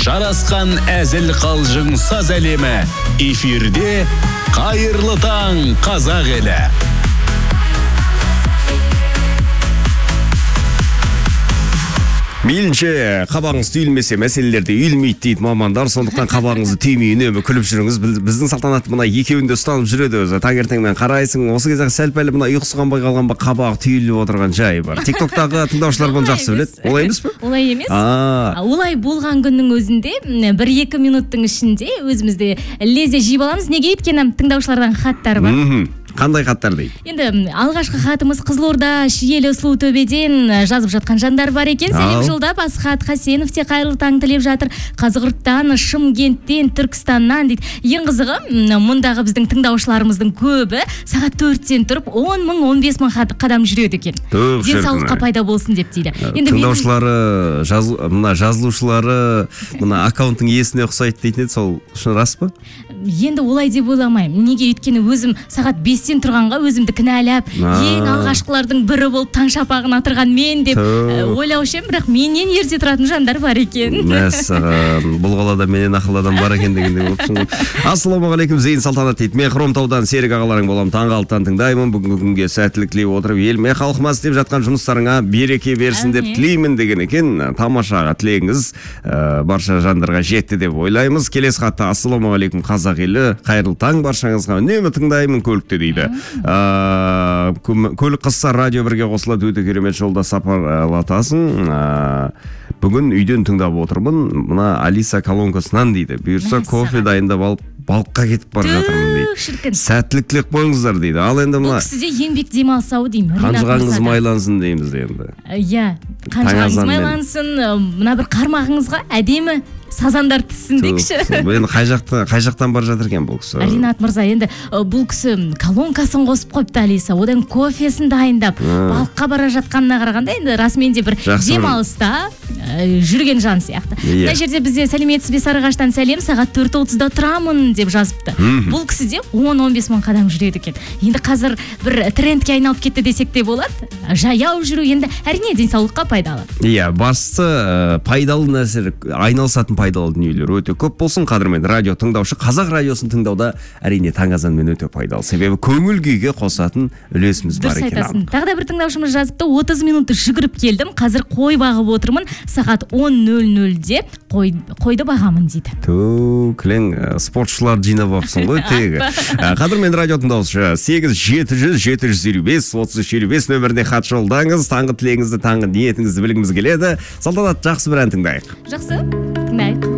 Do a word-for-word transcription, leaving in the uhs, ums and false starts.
жарасқан әзіл қалжың саз әлемі. Эфирде қайырлы таң қазақ елі. Мейлінше қабағыңыз түйілмесе мәселелерде үйілмейді дейді мамандар, сондықтан қабағыңызды түймей үнемі күліп жүріңіз. Біздің салтанат мына екеуінде ұстанып жүреді өзі. Таңертеңмен қарайсың, осы кезде сәл-пәл мына ұйқысы қанбай қалған ба, қабағы түйіліп отырған жайы бар. Тиктоктағы тыңдаушылар бұны жақсы біледі. Олай емес пе? Олай емес. Олай болған күннің өзінде бір екі минуттың ішінде өзімізде лезде жиып аламыз. Неге өйткені тыңдаушылардан хаттар бар. Қандай хаттар дейді? Енді алғашқы хатымыз Қызылорда Шиелі Сұлутөбеден жазып жатқан жандар бар екен. Сәлем жолдап, Асхат Хасенов те қайырлы таң тілеп жатыр. Қазығұрттан, Шымкенттен, Түркістаннан дейді. Ең қызығы, мұндағы біздің тыңдаушыларымыздың көбі сағат төрттен тұрып он мың он бес мың қадам жүреді екен. Денсаулыққа пайда болсын деп дейді. Тыңдаушылары, мына жазылушылары, мына аккаунттың иесіне ұқсайды дейтін еді, сол шын рас па? Енді олай деп ойламаймын. Неге өйткені өзім сағат бестен тұрғанға өзімді кінәлап, ең алғашқылардың бірі болып таң шапағын атырған мен деп ойлаушы едім, бірақ менен ерте тұратын жандар бар екен. Мәссаған, бұл қалада менен ақылды адам бар екен дегенде болыпсың ғой. Ассалаумағалейкум, Зейін Салтанат дейді. Мен Хромтаудан Серік ағаларың болам, таңғы алтыдан тыңдаймын. Бүгінгі күнге сәттілік тілеп отырып, еліме халқыма істеп жатқан жұмыстарыңа береке берсін деп тілеймін деген екен. Тамашаға тілегіңіз барша жандарға жетті деп ойлаймыз. Келесі хатта ассалаумағалейкум қазақ елі, қайырлы таң баршаңызға, үнемі тыңдаймын көлікте дейді. Көлік қысса радио бірге қосылады, өте керемет жолда сапарлатасың. Бүгін үйден тыңдап отырмын, мына Алиса колонкасынан дейді. Бұйырса кофе дайындап алып балыққа кетіп бара жатырмын дейді. Сәттілік тілеп қойыңыздар дейді. Ал енді мына бұл кісіде еңбек демалсау деймін. Қанжығаңыз майлансын дейміз енді. Иә, қанжығаңыз майлансын, мына бір қармағыңызға әдемі сазандар түссін дейікші. Енді қай жақтан қай жақтан бара жатыр екен бұл кісі? Ринат мырза, енді бұл кісі колонкасын қосып қойыпты Алиса, одан кофесін дайындап, балыққа бара жатқанына қарағанда енді расымен де бір демалыста жүрген жан сияқты. Мына жерде бізде сәлеметсіз бе Сарыағаштан сәлем, сағат төрт отызда тұрамын деп жазыпты. Бұл кісі де он он бес мың қадам жүреді екен. Енді қазір бір трендке айналып кетті десек те болады. Жаяу жүру енді әрине денсаулыққа пайдалы. Иә, бастысы пайдалы нәрсе, айналысатын пайдалы дүниелер өте көп болсын. Қадірмен радио тыңдаушы, қазақ радиосын тыңдауда әрине таң азанмен өте пайдалы. Себебі көңіл күйге қосатын үлесіміз бар екен. Тағы да бір тыңдаушымыз жазыпты, отыз минут жүгіріп келдім, қазір қой бағып отырмын, сағат он нөл нөлде қойды бағамын дейді. Ту, кілең спортшылар жинап алыпсың ғой тегі. Қадірмен радио тыңдаушы, сегіз жеті жүз жеті жүз елу бес отыз үш елу бес нөміріне хат жолдаңыз, таңғы тілегіңізді, таңғы ниетіңізді білгіміз келеді. Салтанат, жақсы бір ән тыңдайық. Жақсы, тыңдайық.